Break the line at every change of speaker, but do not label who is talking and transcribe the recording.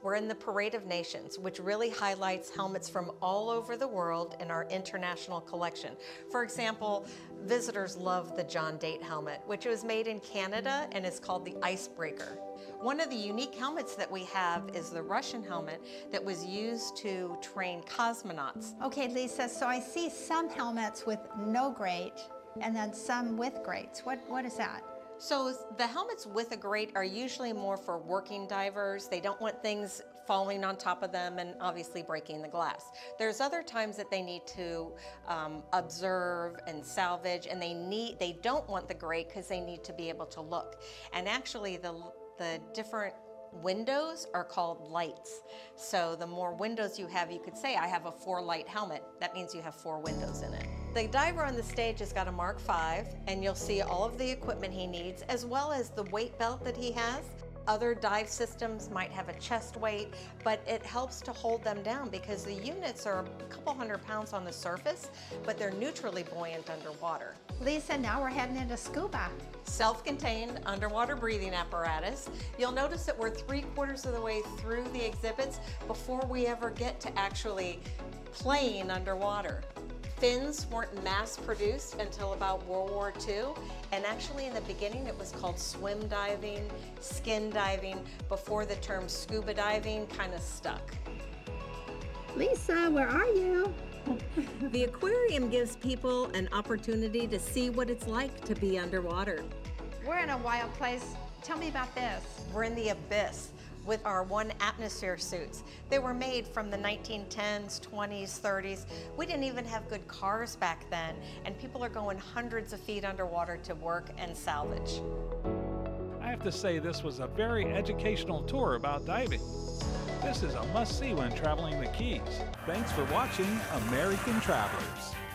We're in the Parade of Nations, which really highlights helmets from all over the world in our international collection. For example, visitors love the John Date helmet, which was made in Canada and is called the Icebreaker. One of the unique helmets that we have is the Russian helmet that was used to train cosmonauts.
Okay, Lisa, so I see some helmets with no grate and then some with grates. What is that?
So the helmets with a grate are usually more for working divers. They don't want things falling on top of them and obviously breaking the glass. There's other times that they need to observe and salvage, and they don't want the grate because they need to be able to look. And actually the different windows are called lights. So the more windows you have, you could say, I have a 4-light helmet. That means you have 4 windows in it. The diver on the stage has got a Mark V, and you'll see all of the equipment he needs, as well as the weight belt that he has. Other dive systems might have a chest weight, but it helps to hold them down because the units are a couple hundred pounds on the surface, but they're neutrally buoyant underwater.
Lisa, now we're heading into scuba.
Self-contained underwater breathing apparatus. You'll notice that we're 3/4 of the way through the exhibits before we ever get to actually playing underwater. Fins weren't mass-produced until about World War II, and actually in the beginning it was called swim diving, skin diving, before the term scuba diving kind of stuck.
Lisa, where are you?
The aquarium gives people an opportunity to see what it's like to be underwater.
We're in a wild place. Tell me about this.
We're in the abyss with our 1 atmosphere suits. They were made from the 1910s, 20s, 30s. We didn't even have good cars back then, and people are going hundreds of feet underwater to work and salvage.
I have to say this was a very educational tour about diving. This is a must-see when traveling the Keys. Thanks for watching American Travelers.